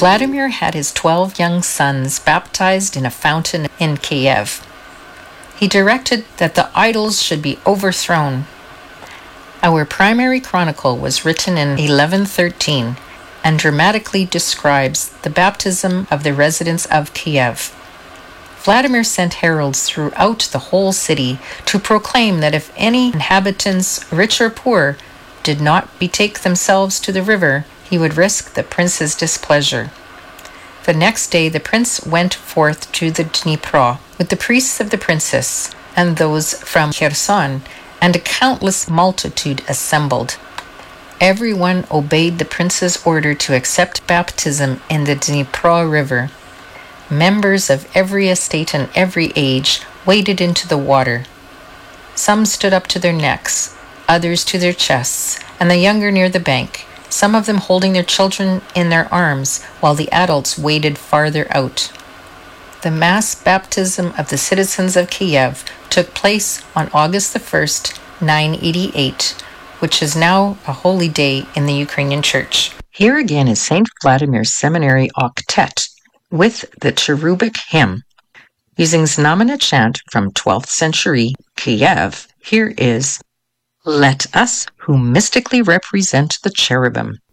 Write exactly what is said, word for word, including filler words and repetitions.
Vladimir had his twelve young sons baptized in a fountain in Kiev. He directed that the idols should be overthrown. Our primary chronicle was written in eleven thirteen and dramatically describes the baptism of the residents of Kiev. Vladimir sent heralds throughout the whole city to proclaim that if any inhabitants, rich or poor, did not betake themselves to the river, he would risk the prince's displeasure. The next day the prince went forth to the Dnipro with the priests of the princess and those from Kherson, and a countless multitude assembled. Everyone obeyed the prince's order to accept baptism in the Dnipro River. Members of every estate and every age waded into the water. Some stood up to their necks, others to their chests, and the younger near the bank, some of them holding their children in their arms, while the adults waded farther out. The mass baptism of the citizens of Kiev took place on August the first, nine eighty-eight, which is now a holy day in the Ukrainian Church. Here again is Saint Vladimir's Seminary Octet with the cherubic hymn. Using Znamena chant from twelfth century Kiev, here is "Let us, who mystically represent the cherubim,